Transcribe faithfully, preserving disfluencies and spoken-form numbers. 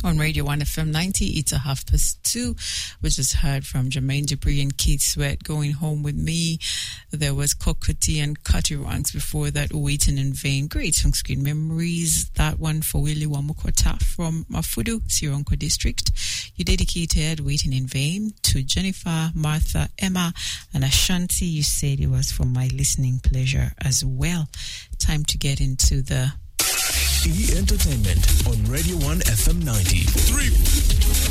On Radio one F M ninety, it's a half past two. We just heard from Jermaine Dupri and Keith Sweat, Going Home With Me. There was Kokoti and Cutty Ranks before that, Waiting in Vain. Great on screen memories. That one for Willie Wamukota from Mafudu, Sironko District. You dedicated Waiting in Vain to Jennifer, Martha, Emma, and Ashanti. You said it was for my listening pleasure as well. Time to get into the E Entertainment on Radio one F M ninety. Three.